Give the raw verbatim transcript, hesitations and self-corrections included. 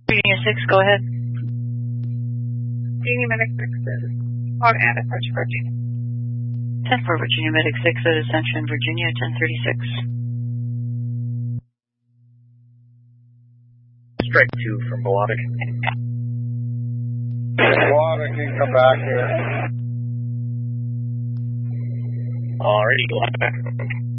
Virginia six, go ahead. Virginia Medic six is on at Ascension, Virginia. ten for Virginia Medic six at Ascension, Virginia, ten thirty-six. Strike two from Melodic. Melodic can come back here. Alrighty, go on back.